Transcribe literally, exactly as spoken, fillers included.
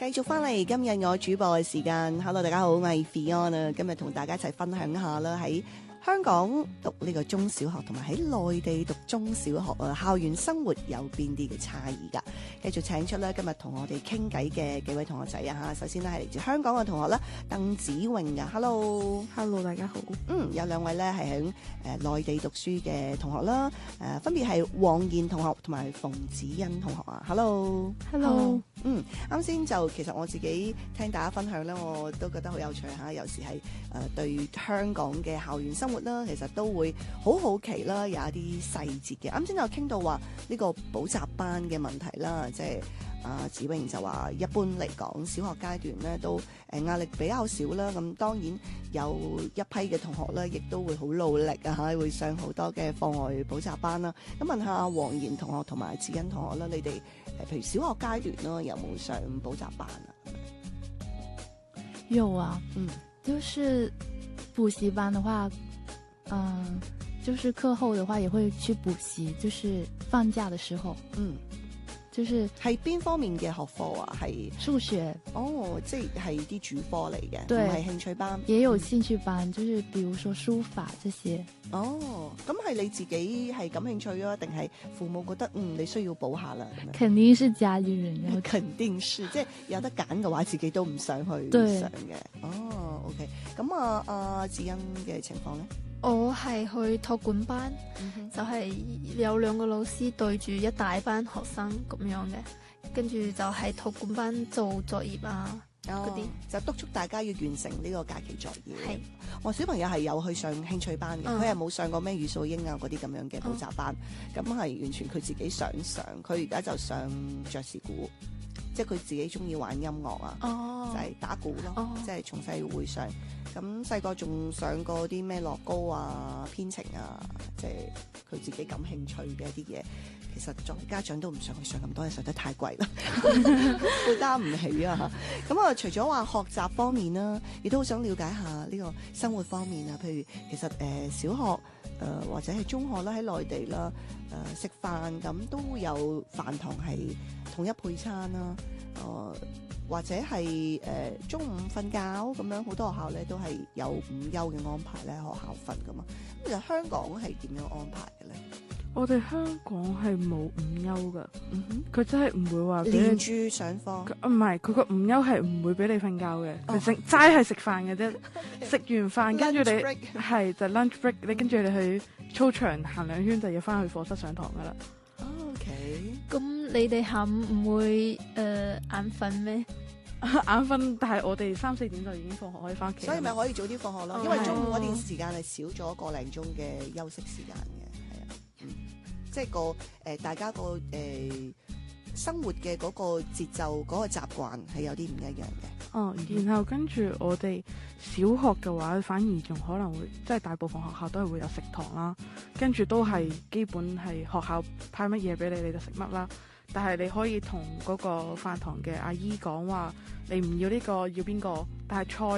繼續翻嚟今日我主播嘅時間 ，Hello 大家好，我係 Fiona，今日同大家一齊分享下啦，喺香港讀呢個中小學同埋喺內地讀中小學啊，校園生活有邊啲嘅差異㗎？繼續請出咧今日同我哋傾偈嘅幾位同學仔啊嚇，首先咧係嚟自香港嘅同學啦，鄧子穎㗎 ，Hello，Hello 大家好。 嗯，有兩位咧係喺誒內地讀書嘅同學啦，誒、呃、分別係黃妍同學同埋馮子欣同學啊 ，Hello，Hello，嗯，啱先就其實我自己聽大家分享咧，我都覺得好有趣嚇，有時係誒、呃、對香港嘅校園生活啦，其實都會好好奇啦，有一啲細節嘅。啱先就傾到話呢個補習班嘅問題啦，即係阿子穎就話一般嚟講，小學階段咧都誒壓力比較少啦。咁當然有一批嘅同學咧，亦都會好努力啊，會上好多嘅課外補習班啦。咁問下黃妍同學同埋子欣同學啦，你哋誒譬如小學階段啦，有冇上補習班啊？ 有啊， 嗯， 就是補習班的話，嗯，就是課後的話也會去補習，就是放假的時候， 嗯， 就是係邊方面嘅學科啊？係數學， 哦，即係啲主科嚟嘅， 對， 唔係興趣班， 也有興趣班，就是比如說書法這些。 哦，咁係你自己係感興趣啊，定係父母覺得嗯你需要補下啦？ 肯定是家裏人要， 肯定是，即係有得揀嘅話，自己都唔想去上嘅。哦 ，OK，咁啊，阿子欣嘅情況咧？ 我係去託管班， 嗯、 就係、是、有兩個老師對住一大班學生咁樣嘅，跟住就係託管班做作業啊嗰啲、 哦，就督促大家要完成呢個假期作業。 係， 我小朋友係有去上興趣班嘅，佢係冇上過咩語數英啊嗰啲咁樣嘅補習班，咁、嗯、係完全佢自己想上。佢而家就上爵士鼓，即係佢自己中意玩音樂啊， 哦、 就係、是、打鼓咯， 哦、 即係從細會上。咁細個仲上過啲咩樂高啊、編程啊，即係佢自己感興趣嘅一啲嘢。其實作為家長都唔想去上咁多嘢，上得太貴啦，負擔唔起啊！咁啊，除咗話學習方面啦，亦都好想了解下呢個生活方面啊。譬如其實誒、呃、小學誒、呃、或者係中學啦，喺內地啦誒食飯咁都有飯堂係統一配餐啦，誒、呃。或者係誒、呃、中午瞓覺咁樣，好多學校咧都係有午休嘅安排咧，學校瞓噶嘛。咁其實香港係點樣安排嘅咧？ 我哋香港係冇午休噶， 嗯哼， 佢真係唔會話連住上課。 唔係，佢個午休係唔會俾你瞓覺嘅，佢食齋係食飯嘅啫。食完飯跟住你係就 lunch break，你跟住你去操場行兩圈就要翻去課室上堂噶啦。 OK， 咁你哋下午唔會誒、呃、眼瞓咩？ 眼瞓，但係我哋三四點就已經放學可以翻屋企， 所以咪可以早啲放學咯。 哦、 因為中午嗰段時間係少咗個零鐘嘅休息時間嘅，係啊，嗯，即係個誒、呃、大家個誒、呃、生活嘅嗰個節奏、嗰、嗰個習慣係有啲唔一樣嘅。 哦，然後跟住我哋小學嘅話，反而仲可能會即係大部分學校都係會有食堂啦，跟住都係基本係學校派乜嘢俾你，你就食乜啦。但係你可以同嗰個飯堂嘅阿姨講話，你唔要呢個，要邊個，但係菜